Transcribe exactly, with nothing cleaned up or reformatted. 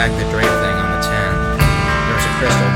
back the Drake thing on the tin. There was a crystal